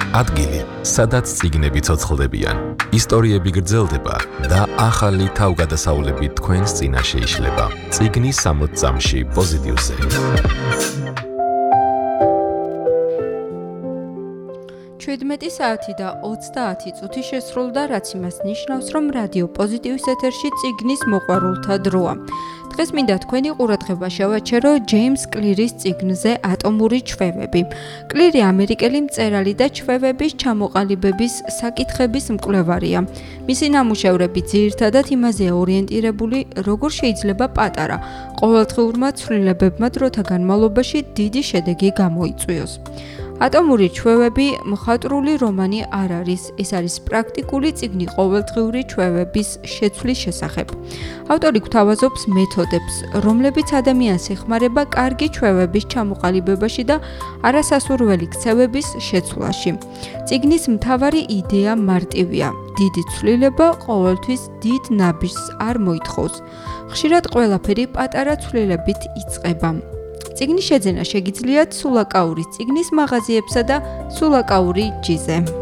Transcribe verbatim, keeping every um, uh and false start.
ადგილი, სადაც წიგნები ცოცხლდებიან, ისტორიები გრძელდება და ახალი თავგადასავლები თქვენს წინაშე იშლება. წიგნის სამოც წამში პოზიტივზე. შვიდმეტი საათი და ოცდაათი წუთი შესრულდა, რაც იმას ნიშნავს, რომ რადიო პოზიტივის ეთერში წიგნის მოყვარულთა დროა. დღეს მინდა თქვენი ყურადღება შევაჩერო ჯეიმს კლირის წიგნზე ატომური ჩვევები. კლირი ამერიკელი მწერალი და ჩვევების ჩამოყალიბების საკითხების მკვლევარია. მისი ნამუშევრები ძირითადად იმაზეა ორიენტირებული, როგორ შეიძლება პატარა, ყოველდღიურმა ცვლილებებმა დროთა განმავლობაში დიდი შედეგი გამოიწვიოს. ატომური ჩვევები მხატვრული რომანი არ არის, ეს არის პრაქტიკული წიგნი ყოველდღიური ჩვევების შეცვლის შესახებ. ავტორი გვთავაზობს მეთოდებს, რომლებიც ადამიანს ეხმარება კარგი ჩვევების ჩამოყალიბებაში და არასასურველი ქცევების შეცვლაში. წიგნის მთავარი იდეა მარტივია. დიდი ცვლილება ყოველთვის დიდ ნაბიჯს არ მოითხოვს. ხშირად ყველაფერი პატარა ცვლილებით იწყება. წიგნის შეძენა შეგიძლიათ სულაკაურის წიგნის მაღაზიებსა და სულაკაური ჯიზე.